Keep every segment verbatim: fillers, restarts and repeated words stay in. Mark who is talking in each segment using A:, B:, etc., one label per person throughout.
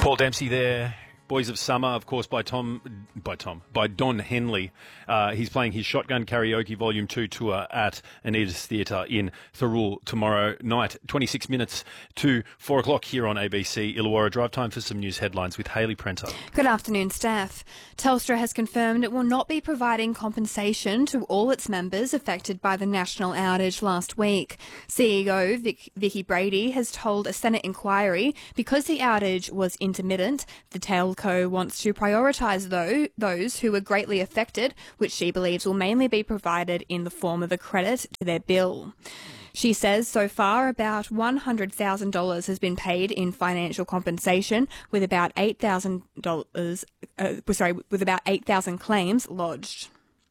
A: Paul Dempsey there. Boys of Summer, of course, by Tom, by Tom, by Don Henley. Uh, he's playing his Shotgun Karaoke Volume two tour at Anita's Theatre in Thirroul tomorrow night. twenty-six minutes to four o'clock here on A B C Illawarra. Drive time for some news headlines with Hayley Prenter.
B: Good afternoon, Steph. Telstra has confirmed it will not be providing compensation to all its members affected by the national outage last week. C E O Vic, Vicky Brady has told a Senate inquiry because the outage was intermittent, the telco wants to prioritise though, those who were greatly affected, which she believes will mainly be provided in the form of a credit to their bill. She says so far about one hundred thousand dollars has been paid in financial compensation, with about eight thousand dollars, uh, sorry, with about eight thousand claims lodged.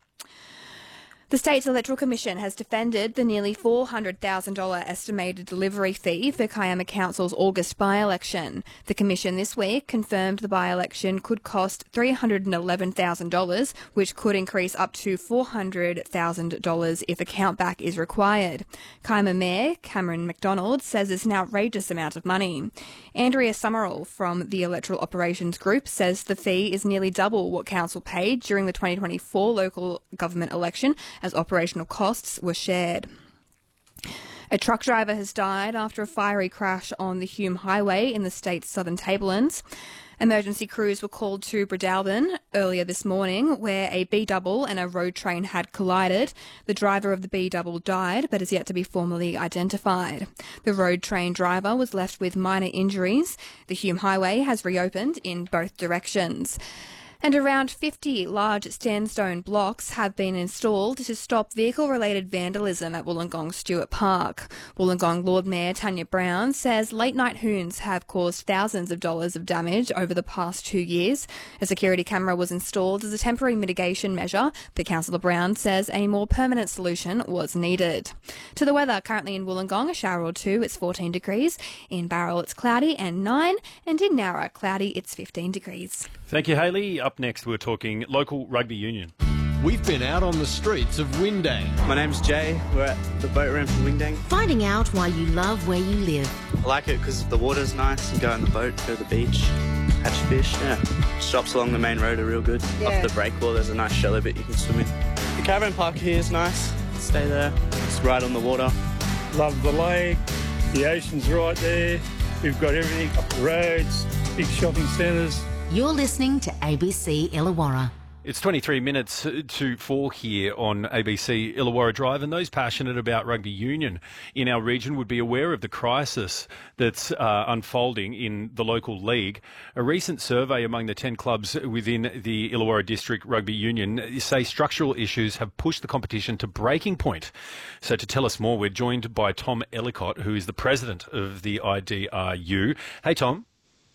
B: The State's Electoral Commission has defended the nearly four hundred thousand dollars estimated delivery fee for Kiama Council's August by-election. The Commission this week confirmed the by-election could cost three hundred eleven thousand dollars, which could increase up to four hundred thousand dollars if a countback is required. Kiama Mayor Cameron McDonald says it's an outrageous amount of money. Andrea Summerall from the Electoral Operations Group says the fee is nearly double what Council paid during the twenty twenty-four local government election, as operational costs were shared. A truck driver has died after a fiery crash on the Hume Highway in the state's southern tablelands. Emergency crews were called to Breadalbane earlier this morning, where a B-double and a road train had collided. The driver of the B-double died, but is yet to be formally identified. The road train driver was left with minor injuries. The Hume Highway has reopened in both directions. And around fifty large sandstone blocks have been installed to stop vehicle-related vandalism at Wollongong Stewart Park. Wollongong Lord Mayor Tanya Brown says late-night hoons have caused thousands of dollars of damage over the past two years. A security camera was installed as a temporary mitigation measure, but Councillor Brown says a more permanent solution was needed. To the weather, currently in Wollongong, a shower or two, it's fourteen degrees. In Barrel, it's cloudy and nine, and in Nowra, cloudy, it's fifteen degrees.
A: Thank you, Hayley. Up next, we're talking local rugby union.
C: We've been out on the streets of Windang.
D: My name's Jay. We're at the boat ramp in Windang.
E: Finding out why you love where you live.
D: I like it because the water's nice. You go on the boat, go to the beach, catch fish. Yeah. Shops along the main road are real good. Yeah. Off the breakwall, there's a nice shallow bit you can swim in. The caravan park here is nice. Stay there. It's right on the water.
F: Love the lake. The ocean's right there. We've got everything up the roads, big shopping centres.
E: You're listening to A B C Illawarra.
A: It's twenty-three minutes to four here on A B C Illawarra Drive, and those passionate about rugby union in our region would be aware of the crisis that's uh, unfolding in the local league. A recent survey among the ten clubs within the Illawarra District Rugby Union say structural issues have pushed the competition to breaking point. So to tell us more, we're joined by Tom Ellicott, who is the president of the I D R U. Hey, Tom.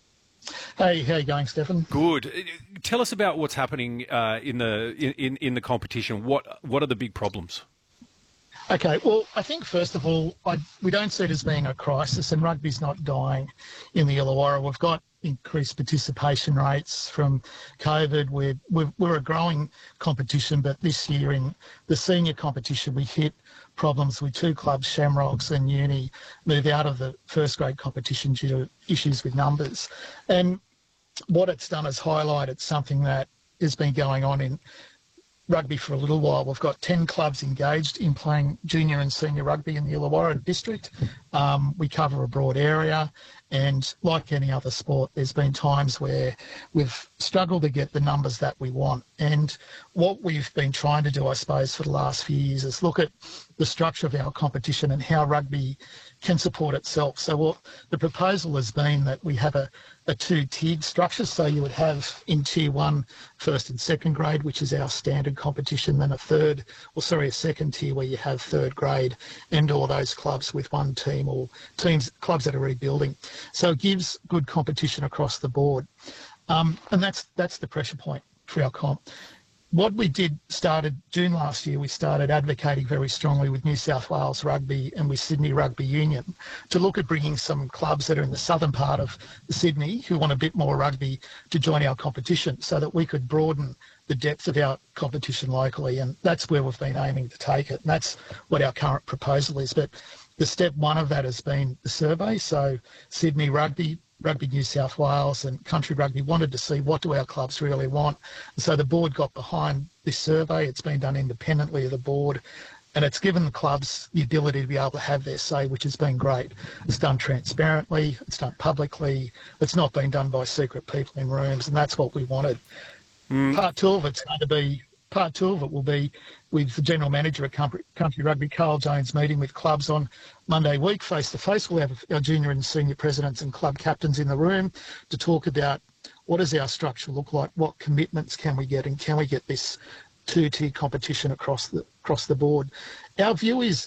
G: Hey, how you going, Stefan?
A: Good. Tell us about what's happening uh, in the in, in the competition. What what are the big problems?
G: Okay, well, I think first of all, I, we don't see it as being a crisis, and rugby's not dying in the Illawarra. We've got increased participation rates from COVID. We're, we're, we're a growing competition, but this year in the senior competition, we hit problems with two clubs, Shamrocks and Uni, move out of the first grade competition due to issues with numbers. And what it's done is highlighted something that has been going on in rugby for a little while. We've got ten clubs engaged in playing junior and senior rugby in the Illawarra district. Um, we cover a broad area, and like any other sport, there's been times where we've struggled to get the numbers that we want. And what we've been trying to do, I suppose, for the last few years is look at the structure of our competition and how rugby can support itself. So what the proposal has been that we have a, a two-tiered structure. So you would have in tier one, first and second grade, which is our standard competition, then a third, or sorry, a second tier where you have third grade and all those clubs with one team or teams, clubs that are rebuilding. So it gives good competition across the board. Um, and that's that's the pressure point for our comp. What we did started June last year, we started advocating very strongly with New South Wales Rugby and with Sydney Rugby Union to look at bringing some clubs that are in the southern part of Sydney who want a bit more rugby to join our competition so that we could broaden the depth of our competition locally. And that's where we've been aiming to take it. And that's what our current proposal is. But the step one of that has been the survey. So Sydney Rugby Rugby New South Wales and Country Rugby wanted to see what do our clubs really want. And so the board got behind this survey. It's been done independently of the board, and it's given the clubs the ability to be able to have their say, which has been great. It's done transparently, it's done publicly, it's not been done by secret people in rooms, and that's what we wanted. Mm. Part two of it's going to be, part two of it will be with the General Manager of Country Rugby, Carl Jones, meeting with clubs on Monday week face-to-face. We'll have our junior and senior presidents and club captains in the room to talk about what does our structure look like, what commitments can we get, and can we get this two-tier competition across the across the board. Our view is